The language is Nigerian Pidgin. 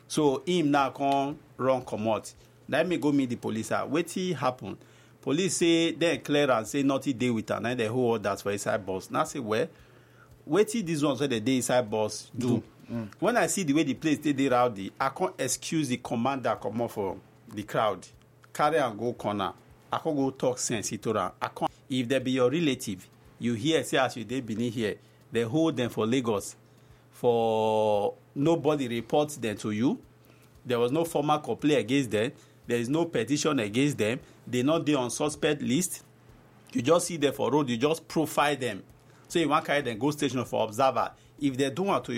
So him now come run comot. Let me go meet the police. Wetin happen? Police say dem clear and say nothing dey with am. Now they hold that for inside bus. Now say well, wetin these ones wey they dey inside bus do? When I see the way the place dey rowdy, I can't excuse the commander comot for the crowd, carry am go corner. I can't go talk sense to am. I can't. If they be your relative, you hear say as you dey Benin here, they hold them for Lagos. For nobody reports them to you. There was no formal complaint against them. There is no petition against them. They not dey on suspect list. You just see them for road. You just profile them. So you want carry them go station for observer. If they do want to